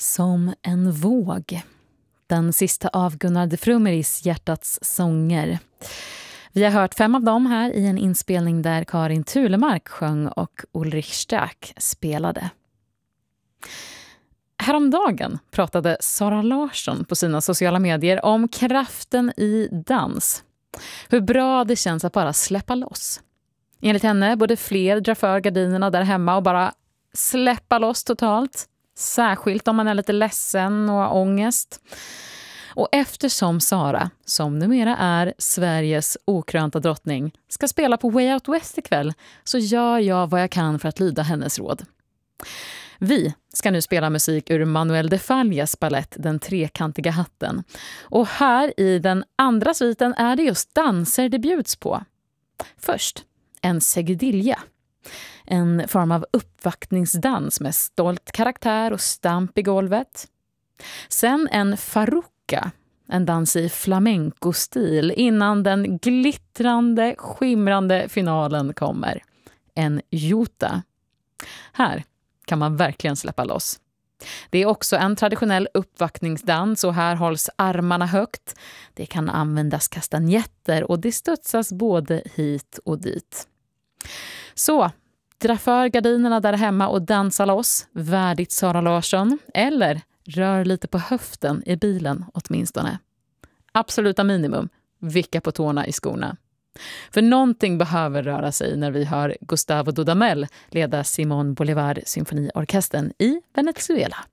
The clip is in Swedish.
Som en våg. Den sista av Gunnar de Frumeris hjärtats sånger. Vi har hört 5 av dem här i en inspelning där Karin Tulemark sjöng och Ulrich Stark spelade. Häromdagen pratade Sara Larsson på sina sociala medier om kraften i dans. Hur bra det känns att bara släppa loss. Enligt henne borde fler dra för gardinerna där hemma och bara släppa loss totalt. Särskilt om man är lite ledsen och har ångest. Och eftersom Sara, som numera är Sveriges okrönta drottning, ska spela på Way Out West ikväll, så gör jag vad jag kan för att lyda hennes råd. Vi ska nu spela musik ur Manuel de Fallas ballett Den trekantiga hatten. Och här i den andra sviten är det just danser det bjuds på. Först en seguidilla. En form av uppvaktningsdans med stolt karaktär och stamp i golvet. Sen en farruca, en dans i flamenco-stil innan den glittrande, skimrande finalen kommer. En jota. Här kan man verkligen släppa loss. Det är också en traditionell uppvaktningsdans och här hålls armarna högt. Det kan användas kastanjetter och det studsas både hit och dit. Så, dra för gardinerna där hemma och dansa loss, värdigt Sara Larsson, eller rör lite på höften i bilen åtminstone. Absoluta minimum, vicka på tårna i skorna. För någonting behöver röra sig när vi hör Gustavo Dudamel leda Simón Bolívar symfoniorkestern i Venezuela.